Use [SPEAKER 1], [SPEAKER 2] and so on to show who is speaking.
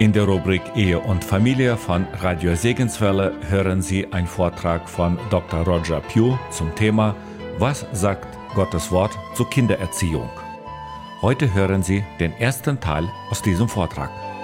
[SPEAKER 1] In der Rubrik Ehe und Familie von Radio Segenswelle hören Sie einen Vortrag von Dr. Roger Pugh zum Thema Was sagt Gottes Wort zur Kindererziehung? Heute hören Sie den ersten Teil aus diesem Vortrag.